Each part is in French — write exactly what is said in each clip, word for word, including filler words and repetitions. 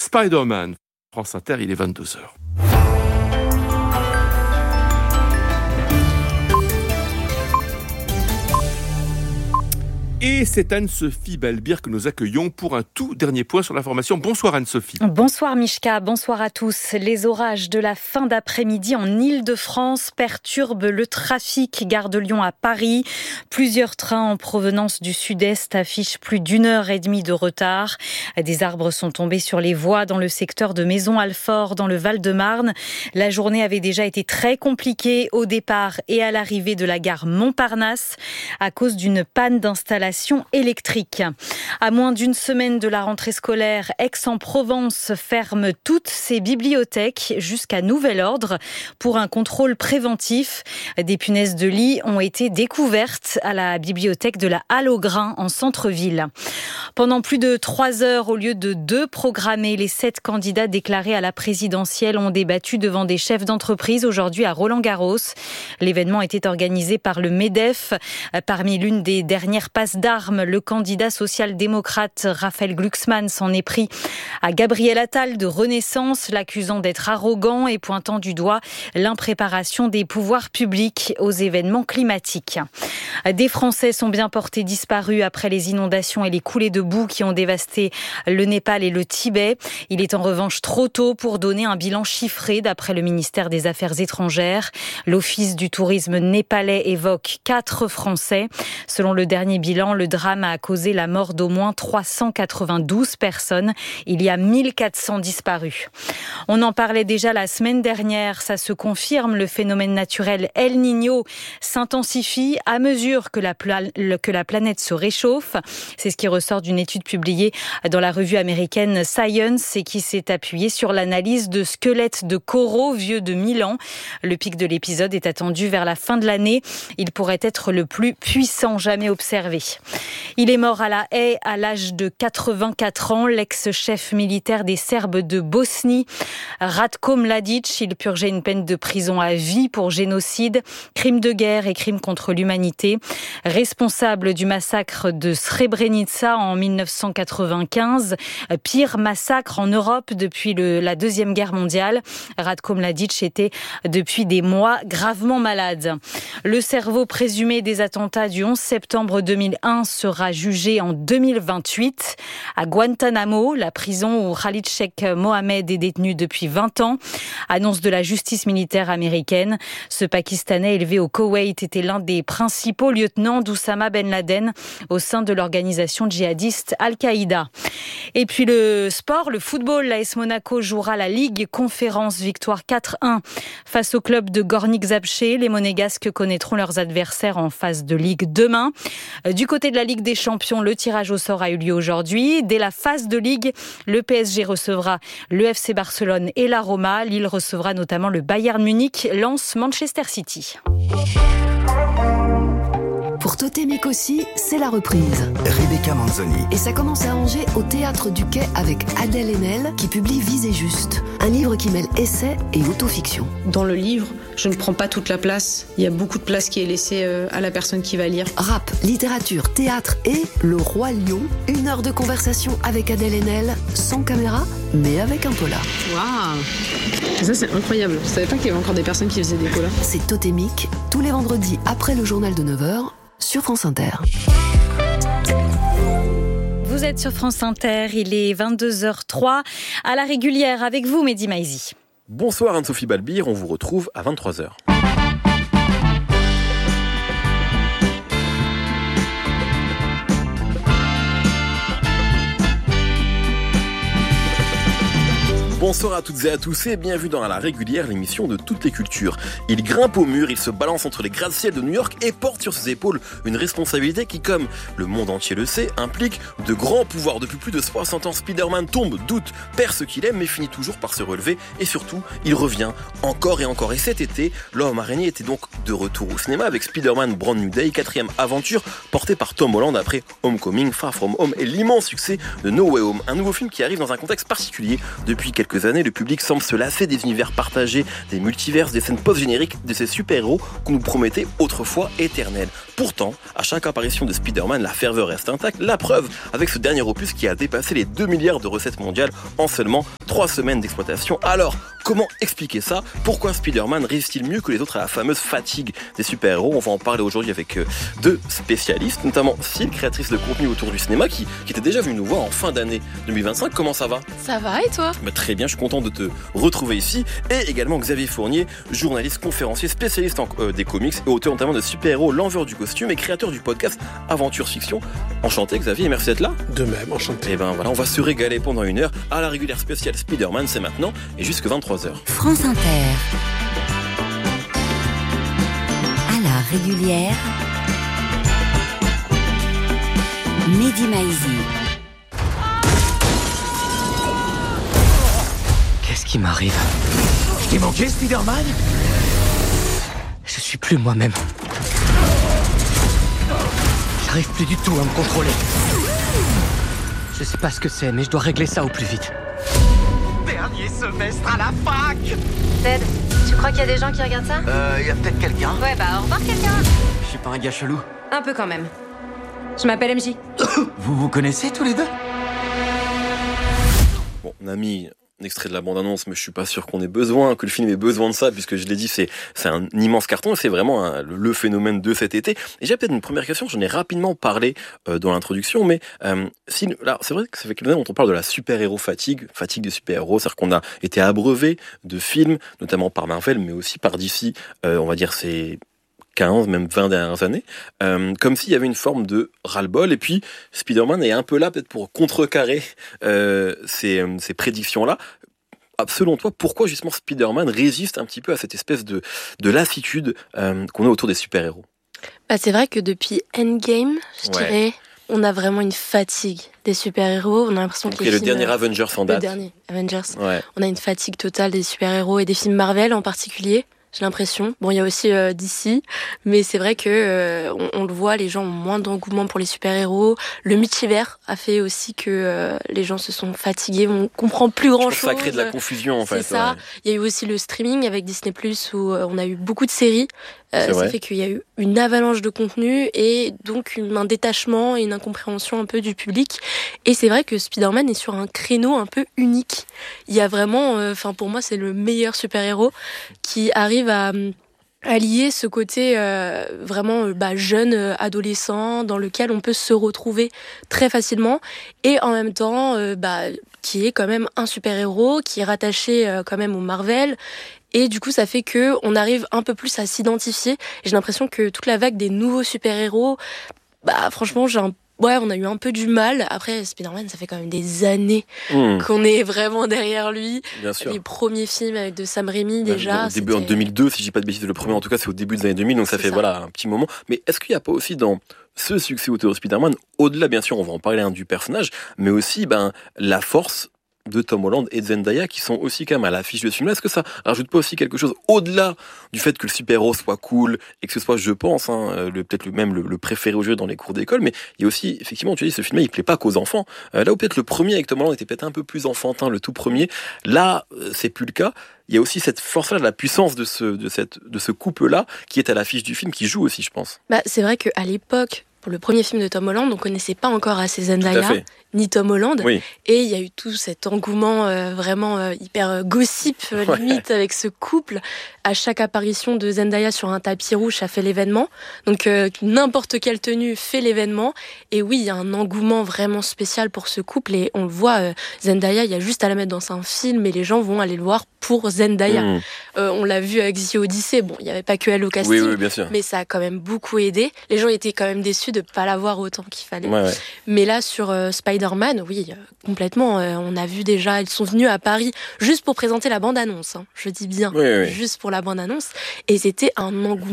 Spider-Man. France Inter, il est vingt-deux heures. Et c'est Anne-Sophie Balbir que nous accueillons pour un tout dernier point sur l'information. Bonsoir Anne-Sophie. Bonsoir Mishka, bonsoir à tous. Les orages de la fin d'après-midi en Île-de-France perturbent le trafic. Gare de Lyon à Paris. Plusieurs trains en provenance du sud-est affichent plus d'une heure et demie de retard. Des arbres sont tombés sur les voies dans le secteur de Maison-Alfort, dans le Val-de-Marne. La journée avait déjà été très compliquée au départ et à l'arrivée de la gare Montparnasse à cause d'une panne d'installation électrique. À moins d'une semaine de la rentrée scolaire, Aix-en-Provence ferme toutes ses bibliothèques jusqu'à nouvel ordre pour un contrôle préventif. Des punaises de lit ont été découvertes à la bibliothèque de la Halle aux Grains en centre-ville. Pendant plus de trois heures au lieu de deux programmés, les sept candidats déclarés à la présidentielle ont débattu devant des chefs d'entreprise aujourd'hui à Roland-Garros. L'événement était organisé par le MEDEF. Parmi l'une des dernières passes d'armes, le candidat social-démocrate Raphaël Glucksmann s'en est pris à Gabriel Attal de Renaissance, l'accusant d'être arrogant et pointant du doigt l'impréparation des pouvoirs publics aux événements climatiques. Des Français sont bien portés disparus après les inondations et les coulées de boue qui ont dévasté le Népal et le Tibet. Il est en revanche trop tôt pour donner un bilan chiffré d'après le ministère des Affaires étrangères. L'Office du tourisme népalais évoque quatre Français. Selon le dernier bilan, le drame a causé la mort d'au moins trois cent quatre-vingt-douze personnes. Il y a mille quatre cents disparus. On en parlait déjà la semaine dernière. Ça se confirme, le phénomène naturel El Niño s'intensifie à mesure que la, pla- que la planète se réchauffe. C'est ce qui ressort d'une étude publiée dans la revue américaine Science et qui s'est appuyée sur l'analyse de squelettes de coraux vieux de mille ans. Le pic de l'épisode est attendu vers la fin de l'année. Il pourrait être le plus puissant jamais observé. Il est mort à La Haye à l'âge de quatre-vingt-quatre ans, l'ex-chef militaire des Serbes de Bosnie, Ratko Mladic. Il purgeait une peine de prison à vie pour génocide, crime de guerre et crime contre l'humanité. Responsable du massacre de Srebrenica en mille neuf cent quatre-vingt-quinze, pire massacre en Europe depuis le, la Deuxième Guerre mondiale. Ratko Mladic était depuis des mois gravement malade. Le cerveau présumé des attentats du onze septembre deux mille un sera jugé en deux mille vingt-huit à Guantanamo, la prison où Khalid Sheikh Mohammed est détenu depuis vingt ans. Annonce de la justice militaire américaine. Ce Pakistanais élevé au Koweït était l'un des principaux lieutenants d'Oussama Ben Laden au sein de l'organisation djihadiste Al-Qaïda. Et puis le sport, le football, l'A S Monaco jouera la Ligue Conférence, victoire quatre un face au club de Gornik Zabrze. Les Monégasques connaîtront leurs adversaires en phase de Ligue demain. Du côté de la Ligue des Champions, le tirage au sort a eu lieu aujourd'hui. Dès la phase de Ligue, le P S G recevra le F C Barcelone et la Roma. Lille recevra notamment le Bayern Munich, Lens, Manchester City. Pour Totem et Cossi, c'est la reprise. Rebecca Manzoni. Et ça commence à Angers au Théâtre du Quai avec Adèle Haenel qui publie Visé Juste, un livre qui mêle essai et autofiction. Dans le livre, je ne prends pas toute la place. Il y a beaucoup de place qui est laissée à la personne qui va lire. Rap, littérature, théâtre et Le Roi Lion. Une heure de conversation avec Adèle Haenel, sans caméra, mais avec un polar. Waouh! Ça, c'est incroyable. Je savais pas qu'il y avait encore des personnes qui faisaient des polars. C'est totémique, tous les vendredis après le journal de neuf heures, sur France Inter. Vous êtes sur France Inter, il est vingt-deux heures trois, à la régulière avec vous, Mehdi Maizi. Bonsoir Anne-Sophie Balbir, on vous retrouve à vingt-trois heures. Bonsoir à toutes et à tous et bienvenue dans la régulière, l'émission de toutes les cultures. Il grimpe au mur, il se balance entre les gratte-ciels de New York et porte sur ses épaules une responsabilité qui, comme le monde entier le sait, implique de grands pouvoirs. Depuis plus de soixante ans, Spider-Man tombe, doute, perd ce qu'il aime mais finit toujours par se relever et surtout, il revient encore et encore. Et cet été, l'homme araignée était donc de retour au cinéma avec Spider-Man Brand New Day, quatrième aventure portée par Tom Holland après Homecoming, Far From Home et l'immense succès de No Way Home. Un nouveau film qui arrive dans un contexte particulier depuis quelques quelques années, le public semble se lasser des univers partagés, des multiverses, des scènes post-génériques de ces super-héros qu'on nous promettait autrefois éternels. Pourtant, à chaque apparition de Spider-Man, la ferveur reste intacte. La preuve avec ce dernier opus qui a dépassé les deux milliards de recettes mondiales en seulement trois semaines d'exploitation. Alors, comment expliquer ça? Pourquoi Spider-Man résiste-t-il mieux que les autres à la fameuse fatigue des super-héros? On va en parler aujourd'hui avec euh, deux spécialistes, notamment Syl, créatrice de contenu autour du cinéma, qui, qui était déjà venue nous voir en fin d'année deux mille vingt-cinq. Comment ça va? Ça va, et toi? Bah, très bien, je suis content de te retrouver ici. Et également Xavier Fournier, journaliste, conférencier, spécialiste en, euh, des comics et auteur notamment de super-héros, l'envers du costume et créateur du podcast Aventure Fiction. Enchanté Xavier, et merci d'être là. De même, enchanté. Et ben voilà, on va se régaler pendant une heure à la régulière spéciale Spider-Man, c'est maintenant et jusque vingt-trois heures. France Inter. À la régulière, Mehdi Maizi. Qu'est-ce qui m'arrive? Je t'ai manqué, Spider-Man? Je suis plus moi-même. J'arrive plus du tout à me contrôler. Je sais pas ce que c'est, mais je dois régler ça au plus vite. Dernier semestre à la fac! Ted, tu crois qu'il y a des gens qui regardent ça? Euh, y a peut-être quelqu'un. Ouais, bah au revoir quelqu'un. Je suis pas un gars chelou. Un peu quand même. Je m'appelle M J. Vous vous connaissez tous les deux? Bon, on a mis un extrait de la bande-annonce, mais je suis pas sûr qu'on ait besoin, que le film ait besoin de ça, puisque je l'ai dit, c'est, c'est un immense carton, et c'est vraiment un, le phénomène de cet été. Et j'ai peut-être une première question, j'en ai rapidement parlé euh, dans l'introduction, mais euh, si, là, c'est vrai que ça fait quelques années qu'on parle de la super-héros fatigue, fatigue des super-héros, c'est-à-dire qu'on a été abreuvé de films, notamment par Marvel, mais aussi par D C, euh, on va dire c'est quinze, même vingt dernières années, euh, comme s'il y avait une forme de ras-le-bol, et puis Spider-Man est un peu là peut-être pour contrecarrer euh, ces, ces prédictions-là. Selon toi, pourquoi justement Spider-Man résiste un petit peu à cette espèce de, de lassitude euh, qu'on a autour des super-héros? Bah, c'est vrai que depuis Endgame, je Ouais. dirais, on a vraiment une fatigue des super-héros. On a l'impression que Donc, les le films, dernier Avengers en le date. dernier Avengers, Ouais. on a une fatigue totale des super-héros et des films Marvel en particulier. J'ai l'impression. Bon, il y a aussi euh, D C, mais c'est vrai que euh, on, on le voit, les gens ont moins d'engouement pour les super-héros. Le multivers a fait aussi que euh, les gens se sont fatigués. On comprend plus grand-chose. Ça crée de la confusion en fait. C'est ça. Ouais. Il y a eu aussi le streaming avec Disney plus, où euh, on a eu beaucoup de séries. Euh, C'est ça vrai. fait qu'il y a eu une avalanche de contenu et donc une- un détachement et une incompréhension un peu du public. Et c'est vrai que Spider-Man est sur un créneau un peu unique. Il y a vraiment, enfin pour moi, c'est le meilleur super-héros qui arrive à à lier ce côté euh, vraiment euh, bah, jeune, euh, adolescent, dans lequel on peut se retrouver très facilement, et en même temps, euh, bah, qui est quand même un super-héros, qui est rattaché euh, quand même au Marvel, et du coup ça fait que on arrive un peu plus à s'identifier. Et j'ai l'impression que toute la vague des nouveaux super-héros, bah franchement j'ai un Ouais, on a eu un peu du mal. Après, Spider-Man, ça fait quand même des années Mmh, qu'on est vraiment derrière lui. bien sûr. Les premiers films avec de Sam Raimi, déjà. Au début, en c'était- deux mille deux, si je dis pas de bêtises, le premier en tout cas, c'est au début des années deux mille, donc ça C'est fait ça. voilà un petit moment. Mais est-ce qu'il n'y a pas aussi dans ce succès autour de Spider-Man, au-delà bien sûr, on va en parler hein, du personnage, mais aussi ben la force de Tom Holland et de Zendaya qui sont aussi quand même à l'affiche de ce film-là? Est-ce que ça rajoute pas aussi quelque chose au-delà du fait que le super-héros soit cool et que ce soit, je pense, hein, euh, le, peut-être le même le, le préféré au jeu dans les cours d'école, mais il y a aussi, effectivement, tu dis, ce film-là, il plaît pas qu'aux enfants. Euh, là où peut-être le premier avec Tom Holland était peut-être un peu plus enfantin, le tout premier, là, euh, c'est plus le cas. Il y a aussi cette force-là, la puissance de ce, de cette, de ce couple-là qui est à l'affiche du film, qui joue aussi, je pense. Bah, c'est vrai qu'à l'époque, pour le premier film de Tom Holland, on connaissait pas encore assez Tout à Zendaya, fait. ni Tom Holland. Oui. Et il y a eu tout cet engouement euh, vraiment euh, hyper euh, gossip, euh, Ouais. limite, avec ce couple. À chaque apparition de Zendaya sur un tapis rouge, ça fait l'événement. Donc euh, n'importe quelle tenue fait l'événement. Et oui, il y a un engouement vraiment spécial pour ce couple. Et on le voit, euh, Zendaya, il y a juste à la mettre dans un film et les gens vont aller le voir pour Zendaya. Mmh. Euh, on l'a vu avec The Odyssey. Bon, il n'y avait pas que elle au casting. Oui, oui, bien sûr. Mais ça a quand même beaucoup aidé. Les gens étaient quand même déçus de ne pas la voir autant qu'il fallait. Ouais, ouais. Mais là, sur euh, Spider-Man, oui, euh, complètement. euh, on a vu déjà, ils sont venus à Paris juste pour présenter la bande-annonce. Hein, je dis bien, Oui, oui, oui. juste pour la bande-annonce. Et c'était un engouement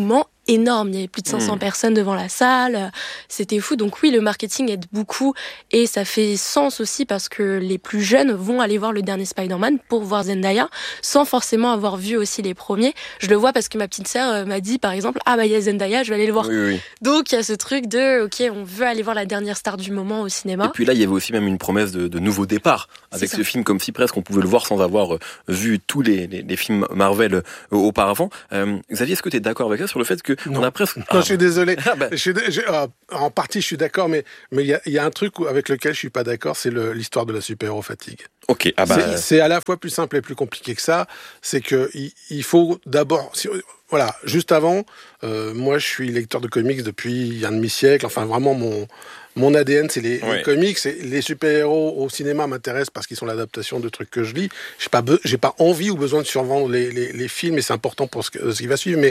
énorme. Il y avait plus de cinq cents mmh. personnes devant la salle. C'était fou. Donc oui, le marketing aide beaucoup et ça fait sens aussi parce que les plus jeunes vont aller voir le dernier Spider-Man pour voir Zendaya sans forcément avoir vu aussi les premiers. Je le vois parce que ma petite sœur m'a dit par exemple « Ah bah il y a Zendaya, je vais aller le voir. Oui, » oui. Donc il y a ce truc de « Ok, on veut aller voir la dernière star du moment au cinéma. » Et puis là, il y avait aussi même une promesse de, de nouveau départ avec ce film, comme si presque on pouvait le voir sans avoir vu tous les, les, les films Marvel euh, auparavant. Euh, Xavier, est-ce que tu es d'accord avec ça sur le fait que non. on a presque... Non, ah, je suis désolé. Ah, bah. je suis, je, euh, en partie, je suis d'accord, mais mais il y a, y a un truc avec lequel je suis pas d'accord, c'est le, l'histoire de la super-héros fatigue. Ok. Ah bah. C'est, c'est à la fois plus simple et plus compliqué que ça. C'est que il, il faut d'abord, si, voilà, juste avant, euh, moi, je suis lecteur de comics depuis un demi-siècle. Enfin, vraiment mon Mon A D N, c'est les, ouais. les comics. Et les super-héros au cinéma m'intéressent parce qu'ils sont l'adaptation de trucs que je lis. J'ai pas, be- j'ai pas envie ou besoin de survendre les, les, les films, et c'est important pour ce, que, ce qui va suivre. Mais,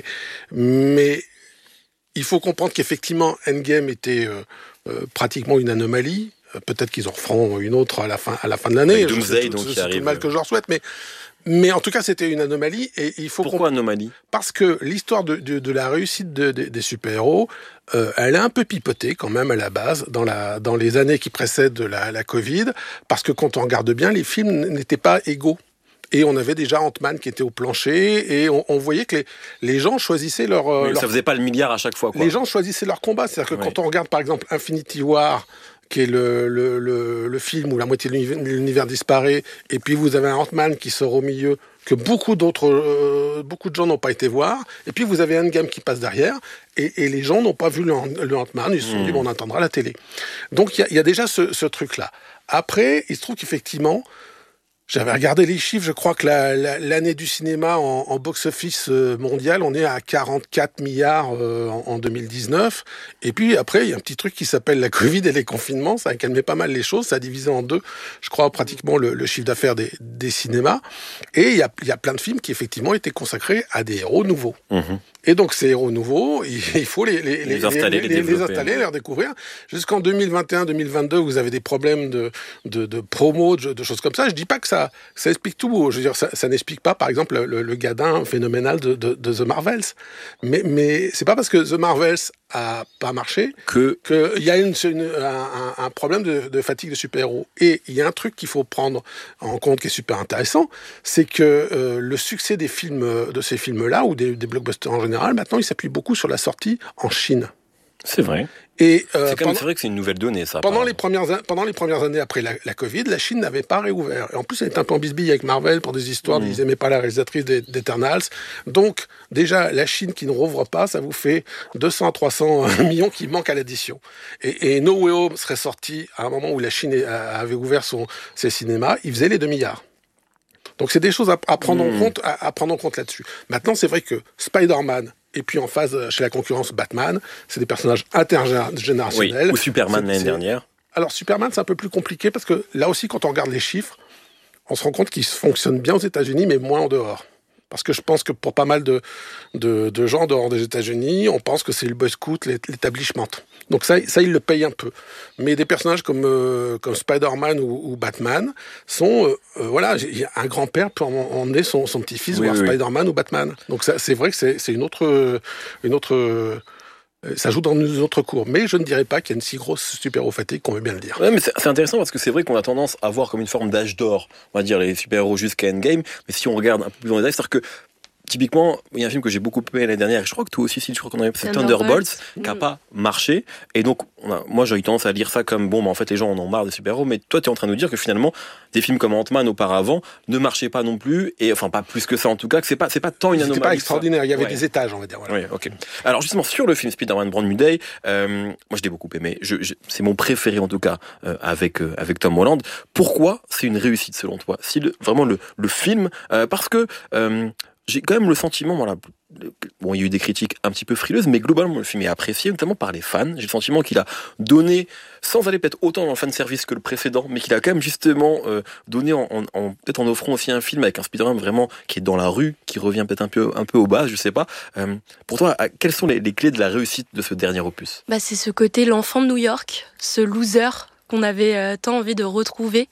mais il faut comprendre qu'effectivement, Endgame était euh, euh, pratiquement une anomalie. Euh, peut-être qu'ils en referont une autre à la fin, à la fin de l'année. Avec Doomsday, donc, c'est qui arrive. tout le mal que je leur souhaite, mais. Mais en tout cas, c'était une anomalie et il faut. Pourquoi anomalie ? Parce que l'histoire de, de, de la réussite de, de, des super-héros, euh, elle est un peu pipotée quand même à la base dans la dans les années qui précèdent la, la Covid, parce que quand on regarde bien, les films n'étaient pas égaux. Et on avait déjà Ant-Man qui était au plancher, et on, on voyait que les, les gens choisissaient leur, oui, leur... Ça faisait pas le milliard à chaque fois, quoi. Les gens choisissaient leur combat. C'est-à-dire que ouais. quand on regarde par exemple Infinity War, qui est le, le, le, le film où la moitié de l'univers, l'univers disparaît, et puis vous avez un Ant-Man qui sort au milieu, que beaucoup d'autres, euh, beaucoup de gens n'ont pas été voir, et puis vous avez Endgame qui passe derrière, et, et les gens n'ont pas vu le, le Ant-Man, ils se sont mmh. dit bon, on attendra la télé. Donc il y, y a déjà ce, ce truc-là. Après, il se trouve qu'effectivement, j'avais regardé les chiffres, je crois que la, la, l'année du cinéma en, en box-office mondial, on est à quarante-quatre milliards euh, en, en deux mille dix-neuf. Et puis après, il y a un petit truc qui s'appelle la Covid et les confinements. Ça a calmé pas mal les choses. Ça a divisé en deux, je crois, pratiquement le, le chiffre d'affaires des, des cinémas. Et il y a, il y a plein de films qui, effectivement, étaient consacrés à des héros nouveaux. Mmh. Et donc, ces héros nouveaux, il faut les, les, les, les installer, les, les, les, installer, les redécouvrir. Jusqu'en deux mille vingt et un deux mille vingt-deux, vous avez des problèmes de, de, de promo, de, de choses comme ça. Je dis pas que ça, ça explique tout. Je veux dire, ça, ça n'explique pas, par exemple, le, le gadin phénoménal de, de, de The Marvels. Mais, mais c'est pas parce que The Marvels a pas marché que qu'il y a une, une, un, un problème de, de fatigue de super-héros. Et il y a un truc qu'il faut prendre en compte qui est super intéressant, c'est que euh, le succès des films, de ces films-là, ou des, des blockbusters en général, maintenant, il s'appuie beaucoup sur la sortie en Chine. C'est vrai. Et euh, c'est, quand même, c'est vrai que c'est une nouvelle donnée, ça. Pendant les, premières, pendant les premières années après la, la Covid, la Chine n'avait pas réouvert. Et en plus, elle était un peu en bisbille avec Marvel pour des histoires, mmh. ils n'aimaient pas la réalisatrice d'Eternals. Donc, déjà, la Chine qui ne rouvre pas, ça vous fait deux cents à trois cents millions qui manquent à l'addition. Et, et No Way Home serait sorti à un moment où la Chine avait ouvert son, ses cinémas, il faisait les deux milliards. Donc, c'est des choses à, à, prendre, mmh. en compte, à, à prendre en compte là-dessus. Maintenant, c'est vrai que Spider-Man, et puis en phase chez la concurrence Batman, c'est des personnages intergénérationnels. Oui, ou Superman l'année dernière. Alors Superman, c'est un peu plus compliqué parce que là aussi, quand on regarde les chiffres, on se rend compte qu'ils fonctionnent bien aux États-Unis, mais moins en dehors. Parce que je pense que pour pas mal de, de, de gens dehors des États-Unis, on pense que c'est le boy scout, l'établissement. Donc ça, ça, ils le payent un peu. Mais des personnages comme, euh, comme Spider-Man ou, ou Batman sont... Euh, euh, voilà, un grand-père peut emmener son, son petit-fils oui, voir oui. Spider-Man ou Batman. Donc ça, c'est vrai que c'est, c'est une autre... Une autre euh, ça joue dans une autre cour. Mais je ne dirais pas qu'il y a une si grosse super-héros fatigue qu'on veut bien le dire. Ouais, mais c'est, c'est intéressant parce que c'est vrai qu'on a tendance à voir comme une forme d'âge d'or, on va dire, les super-héros jusqu'à Endgame. Mais si on regarde un peu plus dans les détails, c'est-à-dire que typiquement, il y a un film que j'ai beaucoup aimé l'année dernière, et je crois que toi aussi, si je crois qu'on avait c'est Thunderbolts, qui n'a pas marché. Et donc, on a, moi, j'ai eu tendance à lire ça comme, bon, bah, en fait, les gens en ont marre des super-héros, mais toi, tu es en train de nous dire que finalement, des films comme Ant-Man auparavant ne marchaient pas non plus, et enfin, pas plus que ça en tout cas, que c'est pas, c'est pas tant une anomalie. C'était pas extraordinaire, il y avait ouais. des étages, on va dire. Voilà. Oui, ok. Alors, justement, sur le film Spider-Man Brand New Day, euh, moi, je l'ai beaucoup aimé. Je, je, c'est mon préféré, en tout cas, euh, avec, euh, avec Tom Holland. Pourquoi c'est une réussite, selon toi? Si le, vraiment le, le film, euh, parce que, euh, j'ai quand même le sentiment, voilà, bon, il y a eu des critiques un petit peu frileuses, mais globalement, le film est apprécié, notamment par les fans. J'ai le sentiment qu'il a donné, sans aller peut-être autant dans le fanservice que le précédent, mais qu'il a quand même justement euh, donné, en, en, en, peut-être en offrant aussi un film avec un Spider-Man vraiment qui est dans la rue, qui revient peut-être un peu, un peu au bas, je sais pas. Euh, pour toi, quelles sont les, les clés de la réussite de ce dernier opus? Bah, c'est ce côté l'enfant de New York, ce loser qu'on avait euh, tant envie de retrouver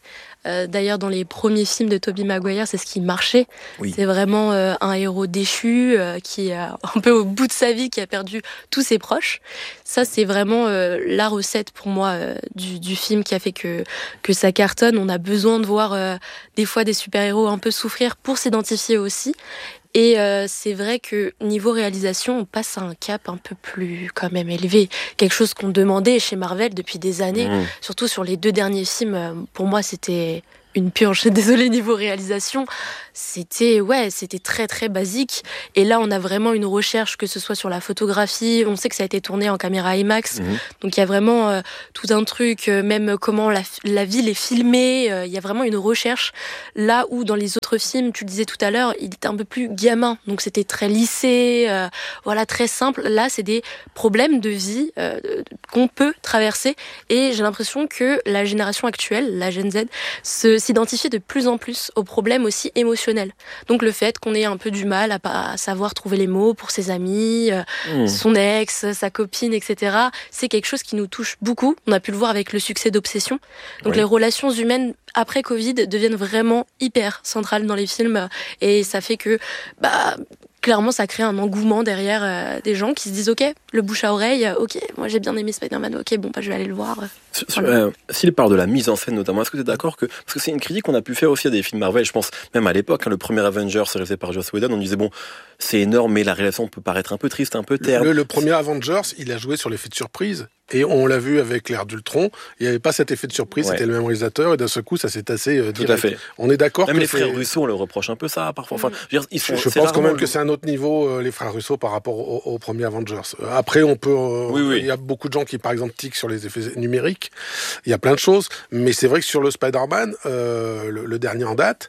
Euh, d'ailleurs, dans les premiers films de Tobey Maguire, c'est ce qui marchait. Oui. C'est vraiment euh, un héros déchu euh, qui est un peu au bout de sa vie, qui a perdu tous ses proches. Ça, c'est vraiment euh, la recette pour moi euh, du, du film qui a fait que, que ça cartonne. On a besoin de voir euh, des fois des super-héros un peu souffrir pour s'identifier aussi. Et euh, c'est vrai que niveau réalisation, on passe à un cap un peu plus quand même élevé. Quelque chose qu'on demandait chez Marvel depuis des années, mmh. surtout sur les deux derniers films. Pour moi, c'était une purge. Désolée, niveau réalisation, c'était ouais, c'était très très basique. Et là, on a vraiment une recherche, que ce soit sur la photographie. On sait que ça a été tourné en caméra IMAX, mmh. donc il y a vraiment euh, tout un truc, euh, même comment la, la ville est filmée. Il euh, y a vraiment une recherche. Là où dans les autres films, tu le disais tout à l'heure, il était un peu plus gamin, donc c'était très lissé, euh, voilà, très simple. Là, c'est des problèmes de vie euh, qu'on peut traverser. Et j'ai l'impression que la génération actuelle, la Gen Z, se s'identifier de plus en plus aux problèmes aussi émotionnels. Donc le fait qu'on ait un peu du mal à, à savoir trouver les mots pour ses amis, euh, mmh. son ex, sa copine, et cetera, c'est quelque chose qui nous touche beaucoup. On a pu le voir avec le succès d'Obsession. Donc oui. les relations humaines après Covid deviennent vraiment hyper centrales dans les films et ça fait que bah clairement, ça crée un engouement derrière euh, des gens qui se disent « Ok, le bouche à oreille, euh, ok, moi j'ai bien aimé Spider-Man, ok, bon, bah, je vais aller le voir. » Voilà. Euh, S'il parle de la mise en scène notamment, est-ce que tu es d'accord que... Parce que c'est une critique qu'on a pu faire aussi à des films Marvel, je pense, même à l'époque, hein, le premier Avengers réalisé par Joss Whedon, on disait « Bon, c'est énorme, mais la réalisation peut paraître un peu triste, un peu terne. » Le, le premier Avengers, il a joué sur l'effet de surprise. Et on l'a vu avec l'ère d'Ultron, il n'y avait pas cet effet de surprise, ouais. c'était le même réalisateur, et d'un seul coup, ça s'est assez euh, direct. Tout à fait. On est d'accord même que les c'est... frères Russo, on leur reproche un peu ça, parfois. Enfin, je, veux dire, ils sont, je pense quand même que c'est un autre niveau, euh, les frères Russo, par rapport au, au premier Avengers. Après, on peut... Euh, oui, oui. Il y a beaucoup de gens qui, par exemple, tiquent sur les effets numériques. Il y a plein de choses. Mais c'est vrai que sur le Spider-Man, euh, le, le dernier en date,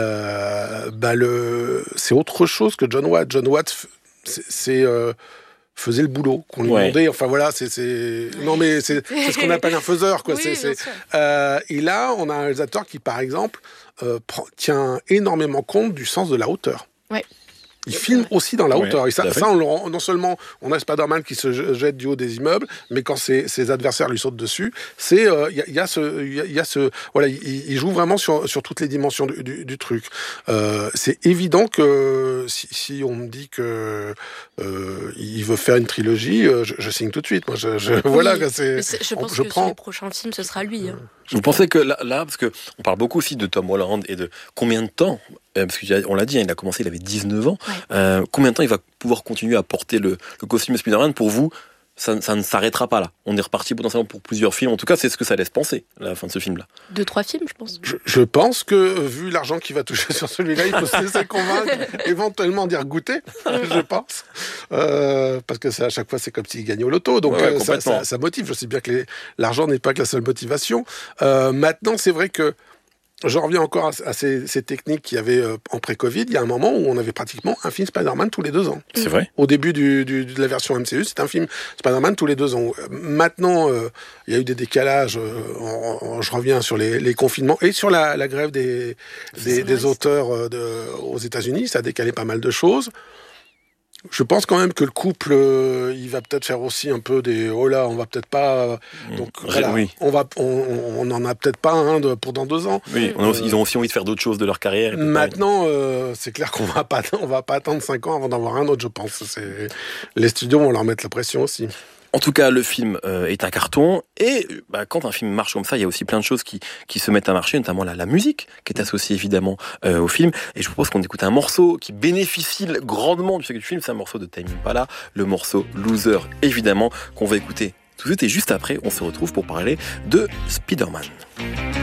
euh, bah le... c'est autre chose que John Watts. John Watts, c'est... c'est euh, faisait le boulot qu'on lui ouais. demandait, enfin voilà, c'est, c'est... non mais c'est, c'est ce qu'on appelle un faiseur, quoi. Oui, c'est, c'est... Euh, et là, on a un réalisateur qui, par exemple, euh, prend, tient énormément compte du sens de la hauteur. Ouais. Il filme aussi dans la hauteur. Ouais, et ça, ça on le rend, non seulement on a Spider-Man qui se jette du haut des immeubles, mais quand ses, ses adversaires lui sautent dessus, c'est il euh, y, y a ce, il y, y a ce, voilà, il, il joue vraiment sur sur toutes les dimensions du, du, du truc. Euh, c'est évident que si, si on me dit que euh, il veut faire une trilogie, euh, je, je signe tout de suite. Moi, je, je oui, voilà, c'est. c'est je pense on, je que prends... sur les prochains films, ce sera lui. Hein. Vous pensez que là, là, parce que on parle beaucoup aussi de Tom Holland et de combien de temps, euh, parce qu'on l'a dit, hein, il a commencé, il avait dix-neuf ans. Ouais. Euh, combien de temps il va pouvoir continuer à porter le, le costume de Spider-Man? Pour vous, ça, ça ne s'arrêtera pas là. On est reparti potentiellement pour plusieurs films. En tout cas, c'est ce que ça laisse penser, la fin de ce film-là. Deux, trois films, je pense. Je, je pense que, vu l'argent qu'il va toucher sur celui-là, il faut se laisser convaincre, éventuellement dire goûter, je pense. Euh, parce que c'est, à chaque fois, c'est comme s'il gagnait au loto. Donc, ouais, euh, ça, ça, ça motive. Je sais bien que les, l'argent n'est pas que la seule motivation. Euh, maintenant, c'est vrai que je reviens encore à, à ces, ces techniques qu'il y avait euh, en pré-Covid. Il y a un moment où on avait pratiquement un film Spider-Man tous les deux ans. C'est vrai. Au début du, du, de la version M C U, c'était un film Spider-Man tous les deux ans. Maintenant, euh, il y a eu des décalages. Euh, en, en, je reviens sur les, les confinements et sur la, la grève des, des, des auteurs euh, de, aux États-Unis. Ça a décalé pas mal de choses. Je pense quand même que le couple, euh, il va peut-être faire aussi un peu des oh là, on va peut-être pas. Donc mmh, voilà, oui. on va, on, on en a peut-être pas un de, pour dans deux ans. Oui, on a aussi, euh, ils ont aussi envie de faire d'autres choses de leur carrière. Maintenant, euh, c'est clair qu'on va pas, on va pas attendre cinq ans avant d'en voir un autre, je pense. C'est, les studios vont leur mettre la pression aussi. En tout cas, le film euh, est un carton et bah, quand un film marche comme ça, il y a aussi plein de choses qui qui se mettent à marcher, notamment la, la musique qui est associée évidemment euh, au film. Et je vous propose qu'on écoute un morceau qui bénéficie grandement du succès du film. C'est un morceau de Tame Impala, le morceau Loser évidemment qu'on va écouter tout de suite. Et juste après, on se retrouve pour parler de Spider-Man.